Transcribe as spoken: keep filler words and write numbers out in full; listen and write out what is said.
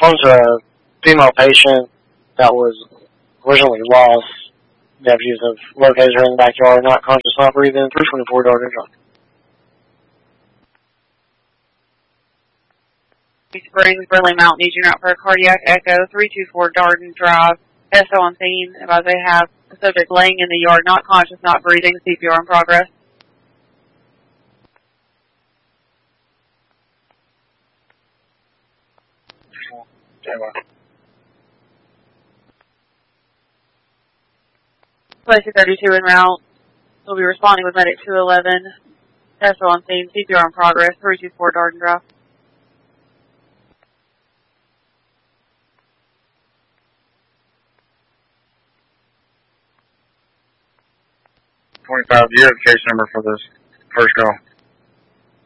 respond to a female patient that was originally lost. Deputies have located her in the backyard, not conscious, not breathing, three twenty-four Darden Drive. Springs, Burley Mountain, needs you out for a cardiac echo, three two four Darden Drive. S O on scene, as they have the subject laying in the yard, not conscious, not breathing, C P R in progress. Place thirty-two en route. We'll be responding with medic two eleven. S O on scene, C P R in progress, three two four Darden Drive. twenty-five, do you have the case number for this first call?